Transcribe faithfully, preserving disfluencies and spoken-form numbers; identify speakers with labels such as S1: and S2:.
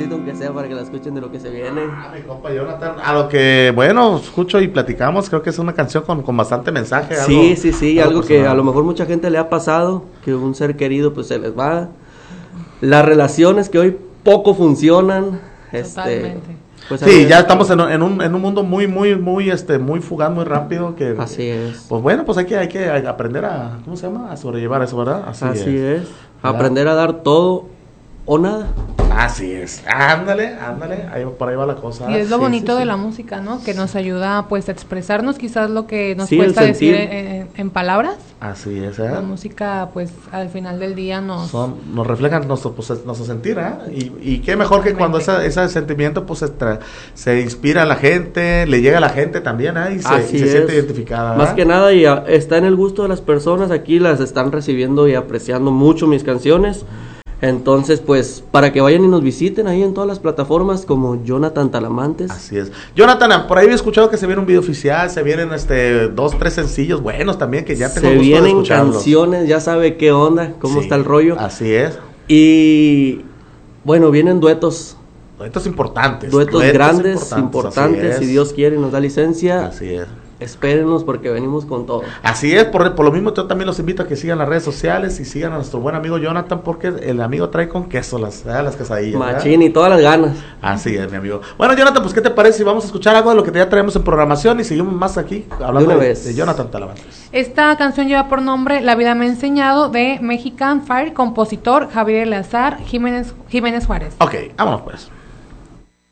S1: pedacito aunque sea para que la escuchen de lo que se viene.
S2: Ah, mi compa Jonathan, a lo que, bueno, escucho y platicamos, creo que es una canción con, con bastante mensaje. Algo,
S1: sí, sí, sí, algo, algo que
S2: personal.
S1: a lo mejor mucha gente le ha pasado, que un ser querido pues se les va. Las relaciones que hoy poco funcionan.
S3: Totalmente.
S1: Este, pues
S2: sí, ya estamos en, en, un, en un mundo muy, muy, muy, este, muy fugaz, muy rápido. Que,
S1: así es.
S2: Pues bueno, pues hay que, hay que aprender a, ¿cómo se llama? A sobrellevar eso, ¿verdad?
S1: Así, así es. es. Aprender a dar todo o nada.
S2: Así es. Ándale, ándale. Ahí, por ahí va la cosa.
S3: Y es lo
S2: sí,
S3: bonito
S2: sí,
S3: de
S2: sí.
S3: la música, ¿no? Que nos ayuda, pues, a expresarnos quizás lo que nos
S1: sí,
S3: cuesta decir en, en palabras.
S2: Así es, ¿eh?
S3: La música, pues, al final del día nos...
S2: Son, nos reflejan nuestro, pues, nuestro sentir, ¿eh? Y, y qué mejor que cuando esa, ese sentimiento, pues, se, tra- se inspira a la gente, le llega a la gente también, ¿eh? Y se, y se siente identificada, ¿verdad?
S1: Más que nada, y a, está en el gusto de las personas, aquí las están recibiendo y apreciando mucho mis canciones. Entonces, pues, para que vayan y nos visiten ahí en todas las plataformas como Jonathan Talamantes.
S2: Así es. Jonathan, por ahí he escuchado que se viene un video oficial, se vienen este dos, tres sencillos buenos también, que ya tengo
S1: se
S2: gusto de
S1: vienen
S2: escucharlos.
S1: Canciones, ya sabe qué onda, cómo
S2: Sí,
S1: está el rollo.
S2: Así es.
S1: Y, bueno, vienen duetos.
S2: Duetos importantes.
S1: Duetos, duetos grandes, importantes, importantes si Dios quiere y nos da licencia.
S2: Así es.
S1: Espérenos porque venimos con todo.
S2: Así es, por, por lo mismo yo también los invito a que sigan las redes sociales y sigan a nuestro buen amigo Jonathan, porque el amigo trae con queso las, ¿verdad? Las quesadillas.
S1: Machín, ¿verdad? Y todas las ganas.
S2: Así es, mi amigo. Bueno, Jonathan, pues ¿qué te parece si vamos a escuchar algo de lo que ya traemos en programación y seguimos más aquí hablando
S1: de, una
S2: de,
S1: vez.
S2: de Jonathan Talamantes?
S3: Esta canción lleva por nombre La vida me ha enseñado, de Mexican Fire, compositor Javier Eleazar Jiménez, Jiménez Juárez.
S2: Ok, vámonos pues.